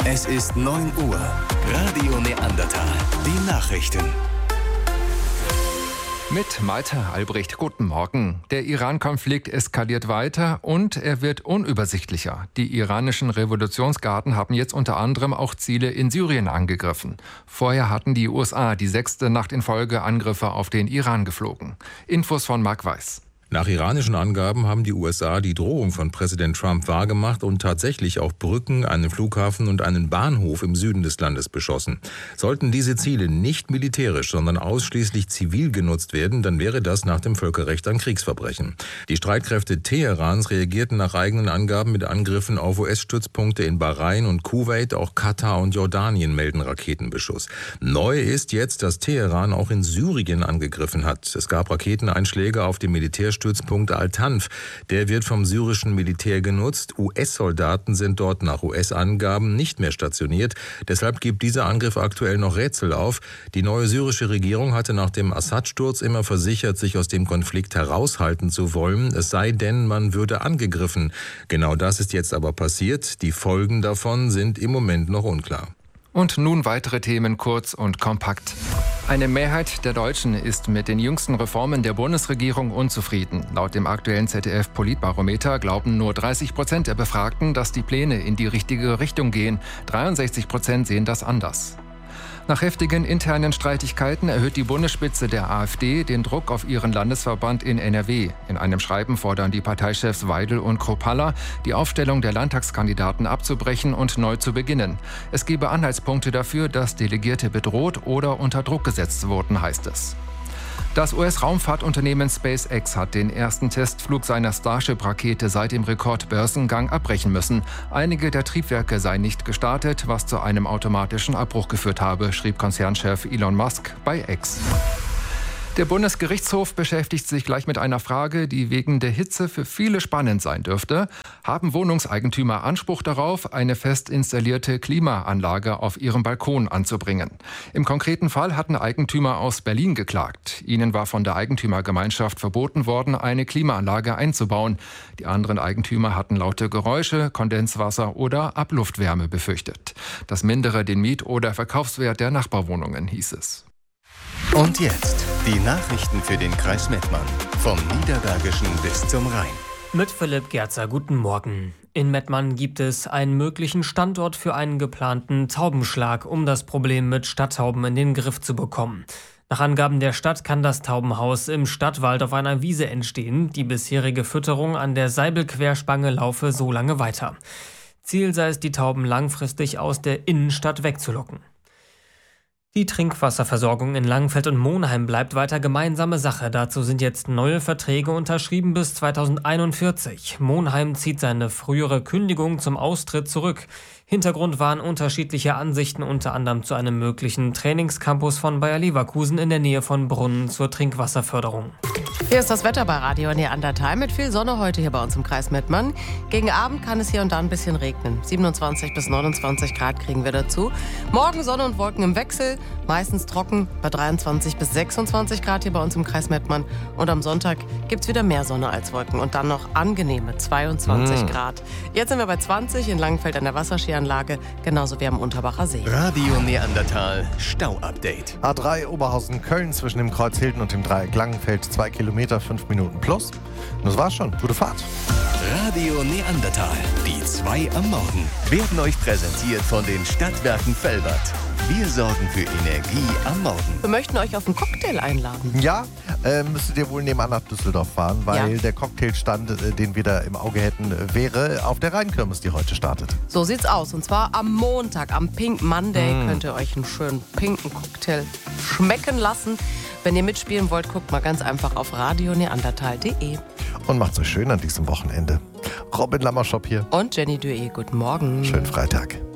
Es ist 9 Uhr. Radio Neandertal. Die Nachrichten. Mit Malte Albrecht, guten Morgen. Der Iran-Konflikt eskaliert weiter und er wird unübersichtlicher. Die iranischen Revolutionsgarden haben jetzt unter anderem auch Ziele in Syrien angegriffen. Vorher hatten die USA die 6. Nacht in Folge Angriffe auf den Iran geflogen. Infos von Marc Weiß. Nach iranischen Angaben haben die USA die Drohung von Präsident Trump wahrgemacht und tatsächlich auch Brücken, einen Flughafen und einen Bahnhof im Süden des Landes beschossen. Sollten diese Ziele nicht militärisch, sondern ausschließlich zivil genutzt werden, dann wäre das nach dem Völkerrecht ein Kriegsverbrechen. Die Streitkräfte Teherans reagierten nach eigenen Angaben mit Angriffen auf US-Stützpunkte in Bahrain und Kuwait, auch Katar und Jordanien melden Raketenbeschuss. Neu ist jetzt, dass Teheran auch in Syrien angegriffen hat. Es gab Raketeneinschläge auf dem Militärstützpunkt Al-Tanf. Der wird vom syrischen Militär genutzt. US-Soldaten sind dort nach US-Angaben nicht mehr stationiert. Deshalb gibt dieser Angriff aktuell noch Rätsel auf. Die neue syrische Regierung hatte nach dem Assad-Sturz immer versichert, sich aus dem Konflikt heraushalten zu wollen. Es sei denn, man würde angegriffen. Genau das ist jetzt aber passiert. Die Folgen davon sind im Moment noch unklar. Und nun weitere Themen kurz und kompakt. Eine Mehrheit der Deutschen ist mit den jüngsten Reformen der Bundesregierung unzufrieden. Laut dem aktuellen ZDF-Politbarometer glauben nur 30% der Befragten, dass die Pläne in die richtige Richtung gehen. 63% sehen das anders. Nach heftigen internen Streitigkeiten erhöht die Bundesspitze der AfD den Druck auf ihren Landesverband in NRW. In einem Schreiben fordern die Parteichefs Weidel und Kruppalla, die Aufstellung der Landtagskandidaten abzubrechen und neu zu beginnen. Es gebe Anhaltspunkte dafür, dass Delegierte bedroht oder unter Druck gesetzt wurden, heißt es. Das US-Raumfahrtunternehmen SpaceX hat den ersten Testflug seiner Starship-Rakete seit dem Rekordbörsengang abbrechen müssen. Einige der Triebwerke seien nicht gestartet, was zu einem automatischen Abbruch geführt habe, schrieb Konzernchef Elon Musk bei X. Der Bundesgerichtshof beschäftigt sich gleich mit einer Frage, die wegen der Hitze für viele spannend sein dürfte. Haben Wohnungseigentümer Anspruch darauf, eine fest installierte Klimaanlage auf ihrem Balkon anzubringen? Im konkreten Fall hatten Eigentümer aus Berlin geklagt. Ihnen war von der Eigentümergemeinschaft verboten worden, eine Klimaanlage einzubauen. Die anderen Eigentümer hatten laute Geräusche, Kondenswasser oder Abluftwärme befürchtet. Das mindere den Miet- oder Verkaufswert der Nachbarwohnungen, hieß es. Und jetzt die Nachrichten für den Kreis Mettmann. Vom Niederbergischen bis zum Rhein. Mit Philipp Gerzer, guten Morgen. In Mettmann gibt es einen möglichen Standort für einen geplanten Taubenschlag, um das Problem mit Stadttauben in den Griff zu bekommen. Nach Angaben der Stadt kann das Taubenhaus im Stadtwald auf einer Wiese entstehen. Die bisherige Fütterung an der Seibelquerspange laufe so lange weiter. Ziel sei es, die Tauben langfristig aus der Innenstadt wegzulocken. Die Trinkwasserversorgung in Langenfeld und Monheim bleibt weiter gemeinsame Sache. Dazu sind jetzt neue Verträge unterschrieben bis 2041. Monheim zieht seine frühere Kündigung zum Austritt zurück. Hintergrund waren unterschiedliche Ansichten, unter anderem zu einem möglichen Trainingscampus von Bayer Leverkusen in der Nähe von Brunnen zur Trinkwasserförderung. Hier ist das Wetter bei Radio Neandertal mit viel Sonne heute hier bei uns im Kreis Mettmann. Gegen Abend kann es hier und da ein bisschen regnen. 27 bis 29 Grad kriegen wir dazu. Morgen Sonne und Wolken im Wechsel, meistens trocken bei 23 bis 26 Grad hier bei uns im Kreis Mettmann. Und am Sonntag gibt es wieder mehr Sonne als Wolken und dann noch angenehme 22 Grad. Jetzt sind wir bei 20 in Langenfeld an der Wasserskianlage, genauso wie am Unterbacher See. Radio Neandertal Stau-Update. A3 Oberhausen-Köln zwischen dem Kreuz Hilden und dem Dreieck Langenfeld 2 Kilometer, 5 Minuten plus. Und das war's schon. Gute Fahrt. Radio Neandertal, die 2 am Morgen, werden euch präsentiert von den Stadtwerken Velbert. Wir sorgen für Energie am Morgen. Wir möchten euch auf einen Cocktail einladen. Ja, müsstet ihr wohl nebenan nach Düsseldorf fahren, weil der Cocktailstand, den wir da im Auge hätten, wäre auf der Rheinkirmes, die heute startet. So sieht's aus. Und zwar am Montag, am Pink Monday, könnt ihr euch einen schönen pinken Cocktail schmecken lassen. Wenn ihr mitspielen wollt, guckt mal ganz einfach auf radioneandertal.de. Und macht's euch schön an diesem Wochenende. Robin Lammerschop hier. Und Jenny Dué, guten Morgen. Schönen Freitag.